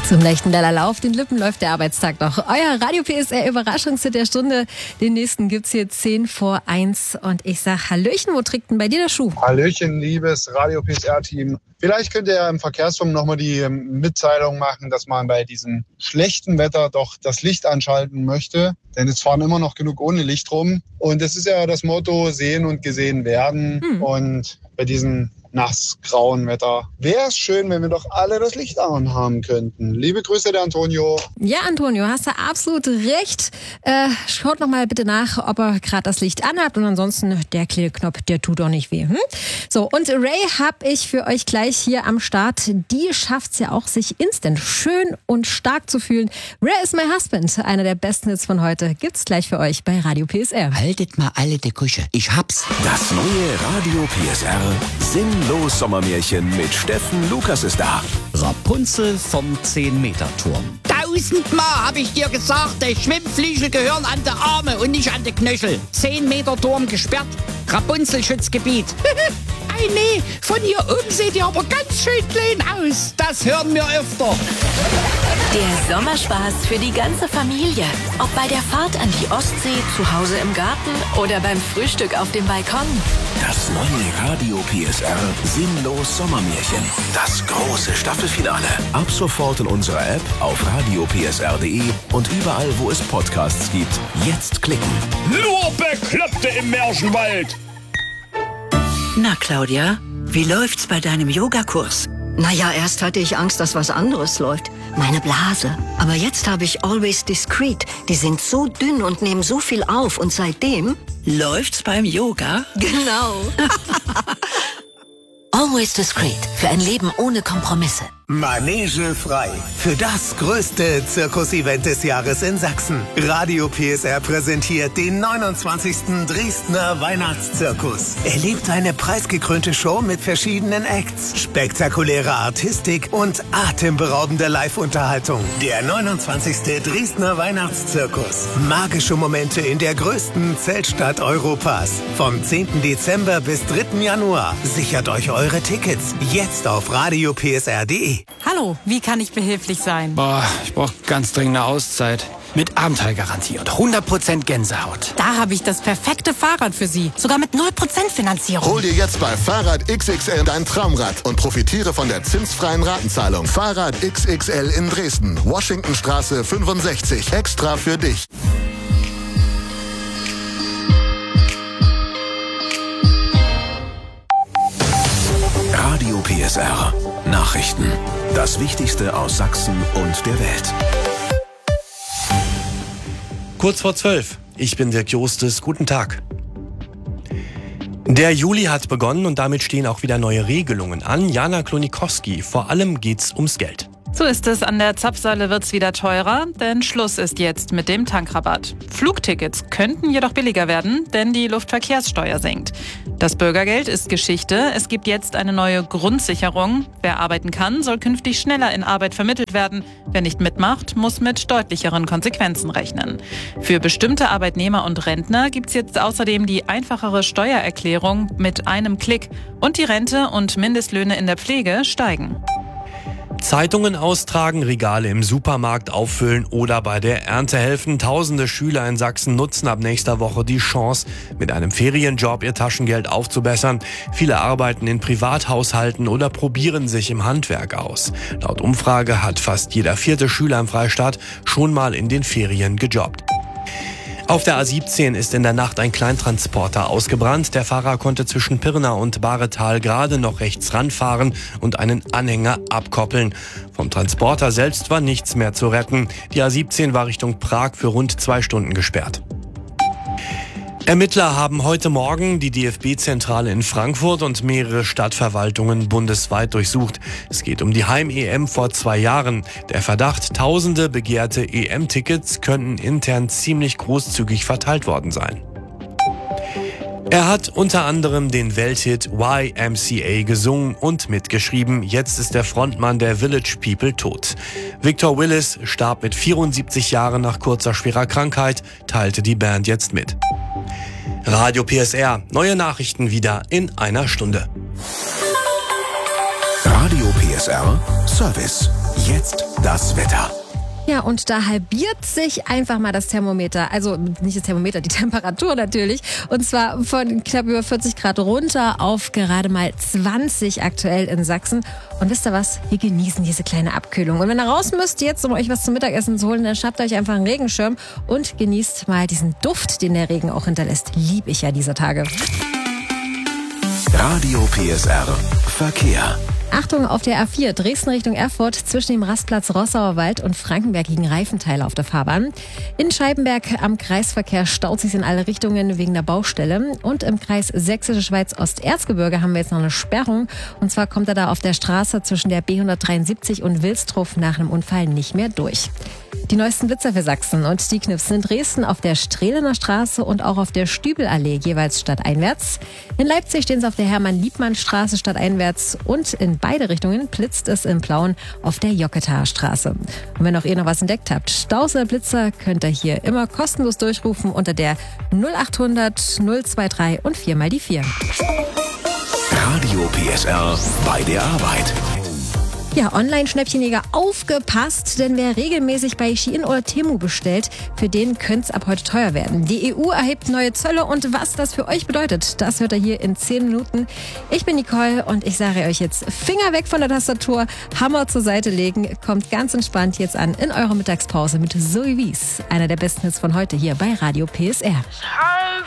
Zum nächsten Lalala auf den Lippen läuft der Arbeitstag noch. Euer Radio PSR Überraschungshit der Stunde. Den nächsten gibt's hier 10:50 und ich sag Hallöchen, wo trägt denn bei dir der Schuh? Hallöchen, liebes Radio PSR-Team. Vielleicht könnt ihr im Verkehrsturm nochmal die Mitteilung machen, dass man bei diesem schlechten Wetter doch das Licht anschalten möchte. Denn es fahren immer noch genug ohne Licht rum. Und es ist ja das Motto, sehen und gesehen werden. Und bei diesem nassgrauen Wetter wäre es schön, wenn wir doch alle das Licht anhaben könnten. Liebe Grüße, der Antonio. Ja, Antonio, hast du absolut recht. Schaut noch mal bitte nach, ob er gerade das Licht anhabt. Und ansonsten, der Klärknopf, der tut doch nicht weh. So, und Ray habe ich für euch gleich hier am Start. Die schafft's ja auch, sich instant schön und stark zu fühlen. Ray is my husband, einer der besten Hits von heute. Gibt's gleich für euch bei Radio PSR. Haltet mal alle die Kusche, ich hab's. Das neue Radio PSR Sinnlos Sommermärchen mit Steffen Lukas ist da. Rapunzel vom 10-Meter-Turm. 1000-mal hab ich dir gesagt, die Schwimmflügel gehören an die Arme und nicht an die Knöchel. 10-Meter-Turm gesperrt, Rapunzel-Schutzgebiet. Ei nee, von hier oben seht ihr aber ganz schön klein aus. Das hören wir öfter. Der Sommerspaß für die ganze Familie. Ob bei der Fahrt an die Ostsee, zu Hause im Garten oder beim Frühstück auf dem Balkon. Das neue Radio PSR Sinnlos Sommermärchen. Das große Staffelfinale. Ab sofort in unserer App, auf radiopsr.de und überall, wo es Podcasts gibt. Jetzt klicken. Nur Bekloppte im Märchenwald. Na, Claudia, wie läuft's bei deinem Yogakurs? Naja, erst hatte ich Angst, dass was anderes läuft. Meine Blase. Aber jetzt habe ich Always Discreet. Die sind so dünn und nehmen so viel auf. Und seitdem... Läuft's beim Yoga? Genau. Always Discreet. Für ein Leben ohne Kompromisse. Manege frei. Für das größte Zirkus-Event des Jahres in Sachsen. Radio PSR präsentiert den 29. Dresdner Weihnachtszirkus. Erlebt eine preisgekrönte Show mit verschiedenen Acts, spektakuläre Artistik und atemberaubende Live-Unterhaltung. Der 29. Dresdner Weihnachtszirkus. Magische Momente in der größten Zeltstadt Europas. Vom 10. Dezember bis 3. Januar. Sichert euch eure Tickets jetzt auf radiopsr.de. Hallo, wie kann ich behilflich sein? Ich brauche ganz dringend eine Auszeit. Mit Abenteuergarantie und 100% Gänsehaut. Da habe ich das perfekte Fahrrad für Sie. Sogar mit 0% Finanzierung. Hol dir jetzt bei Fahrrad XXL dein Traumrad und profitiere von der zinsfreien Ratenzahlung. Fahrrad XXL in Dresden. Washingtonstraße 65. Extra für dich. Radio PSR. Nachrichten. Das Wichtigste aus Sachsen und der Welt. Kurz vor 12. Ich bin Dirk Jostes. Guten Tag. Der Juli hat begonnen und damit stehen auch wieder neue Regelungen an. Jana Klonikowski, vor allem geht's ums Geld. So ist es, an der Zapfsäule wird's wieder teurer, denn Schluss ist jetzt mit dem Tankrabatt. Flugtickets könnten jedoch billiger werden, denn die Luftverkehrssteuer sinkt. Das Bürgergeld ist Geschichte, es gibt jetzt eine neue Grundsicherung. Wer arbeiten kann, soll künftig schneller in Arbeit vermittelt werden. Wer nicht mitmacht, muss mit deutlicheren Konsequenzen rechnen. Für bestimmte Arbeitnehmer und Rentner gibt's jetzt außerdem die einfachere Steuererklärung mit einem Klick. Und die Rente und Mindestlöhne in der Pflege steigen. Zeitungen austragen, Regale im Supermarkt auffüllen oder bei der Ernte helfen. Tausende Schüler in Sachsen nutzen ab nächster Woche die Chance, mit einem Ferienjob ihr Taschengeld aufzubessern. Viele arbeiten in Privathaushalten oder probieren sich im Handwerk aus. Laut Umfrage hat fast jeder 4. Schüler im Freistaat schon mal in den Ferien gejobbt. Auf der A17 ist in der Nacht ein Kleintransporter ausgebrannt. Der Fahrer konnte zwischen Pirna und Baretal gerade noch rechts ranfahren und einen Anhänger abkoppeln. Vom Transporter selbst war nichts mehr zu retten. Die A17 war Richtung Prag für rund 2 Stunden gesperrt. Ermittler haben heute Morgen die DFB-Zentrale in Frankfurt und mehrere Stadtverwaltungen bundesweit durchsucht. Es geht um die Heim-EM vor 2 Jahren. Der Verdacht, tausende begehrte EM-Tickets könnten intern ziemlich großzügig verteilt worden sein. Er hat unter anderem den Welthit YMCA gesungen und mitgeschrieben. Jetzt ist der Frontmann der Village People tot. Victor Willis starb mit 74 Jahren nach kurzer schwerer Krankheit, teilte die Band jetzt mit. Radio PSR, neue Nachrichten wieder in einer Stunde. Radio PSR. PSR Service. Jetzt das Wetter. Ja, und da halbiert sich einfach mal das Thermometer. Also nicht das Thermometer, die Temperatur natürlich. Und zwar von knapp über 40 Grad runter auf gerade mal 20 aktuell in Sachsen. Und wisst ihr was? Wir genießen diese kleine Abkühlung. Und wenn ihr raus müsst jetzt, um euch was zum Mittagessen zu holen, dann schnappt euch einfach einen Regenschirm und genießt mal diesen Duft, den der Regen auch hinterlässt. Lieb ich ja dieser Tage. Radio PSR Verkehr. Achtung auf der A4 Dresden Richtung Erfurt zwischen dem Rastplatz Rossauer Wald und Frankenberg liegen Reifenteile auf der Fahrbahn. In Scheibenberg am Kreisverkehr staut sich in alle Richtungen wegen der Baustelle. Und im Kreis Sächsische Schweiz Osterzgebirge haben wir jetzt noch eine Sperrung. Und zwar kommt er da auf der Straße zwischen der B173 und Wilsdruf nach einem Unfall nicht mehr durch. Die neuesten Blitzer für Sachsen und die knipsen in Dresden auf der Strehlener Straße und auch auf der Stübelallee jeweils stadteinwärts. In Leipzig stehen sie auf der Hermann-Liebmann-Straße stadteinwärts und in beide Richtungen blitzt es in Plauen auf der Jocketaer Straße. Und wenn auch ihr noch was entdeckt habt, Staus oder Blitzer, könnt ihr hier immer kostenlos durchrufen unter der 0800 023 und 4 mal die 4. Radio PSR bei der Arbeit. Ja, Online-Schnäppchenjäger, aufgepasst, denn wer regelmäßig bei Shein oder Temu bestellt, für den könnte es ab heute teuer werden. Die EU erhebt neue Zölle und was das für euch bedeutet, das hört ihr hier in 10 Minuten. Ich bin Nicole und ich sage euch jetzt, Finger weg von der Tastatur, Hammer zur Seite legen, kommt ganz entspannt jetzt an in eurer Mittagspause mit Zoe Wies, einer der besten Hits von heute hier bei Radio PSR.